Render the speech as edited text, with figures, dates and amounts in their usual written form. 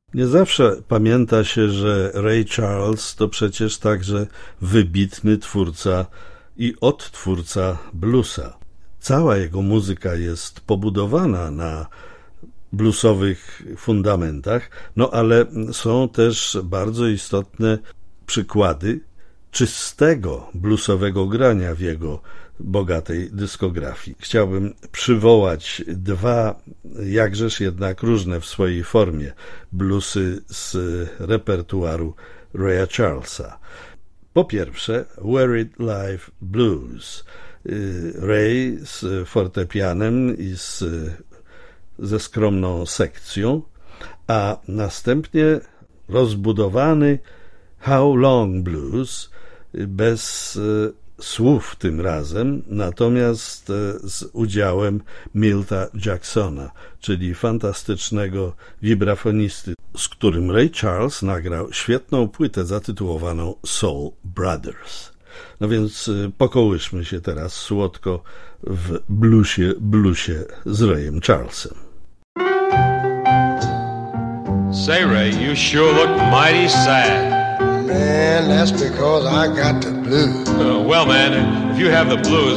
Nie zawsze pamięta się, że Ray Charles to przecież także wybitny twórca i odtwórca bluesa. Cała jego muzyka jest pobudowana na bluesowych fundamentach, ale są też bardzo istotne przykłady czystego bluesowego grania w jego bogatej dyskografii. Chciałbym przywołać dwa, jakżeż jednak różne w swojej formie, bluesy z repertuaru Raya Charlesa. Po pierwsze, Worried Life Blues. Ray z fortepianem i ze skromną sekcją, a następnie rozbudowany How Long Blues bez słów tym razem, natomiast z udziałem Milta Jacksona, czyli fantastycznego wibrafonisty, z którym Ray Charles nagrał świetną płytę zatytułowaną Soul Brothers. No więc pokołyszmy się teraz słodko w bluesie z Rayem Charlesem. Say, Ray, you sure look mighty sad. Man, that's because I got the blues. Well, man, if you have the blues,